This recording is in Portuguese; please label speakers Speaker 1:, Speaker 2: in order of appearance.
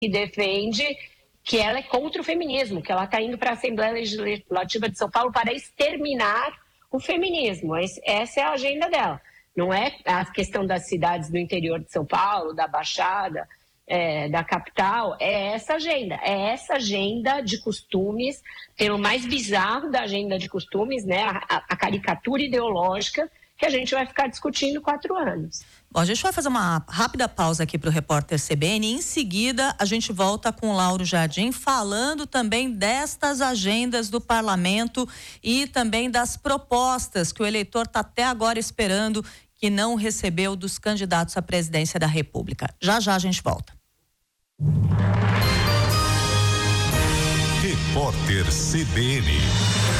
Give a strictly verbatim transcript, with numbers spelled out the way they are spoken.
Speaker 1: que defende que ela é contra o feminismo, que ela está indo para a Assembleia Legislativa de São Paulo para exterminar o feminismo. Essa é a agenda dela. Não é a questão das cidades do interior de São Paulo, da Baixada, é, da capital, é essa agenda. É essa agenda de costumes, pelo mais bizarro da agenda de costumes, né, a, a caricatura ideológica, que a gente vai ficar discutindo quatro anos.
Speaker 2: Bom, a gente vai fazer uma rápida pausa aqui para o repórter C B N. Em seguida, a gente volta com o Lauro Jardim, falando também destas agendas do parlamento e também das propostas que o eleitor está até agora esperando, que não recebeu dos candidatos à presidência da República. Já já a gente volta.
Speaker 3: Repórter C B N.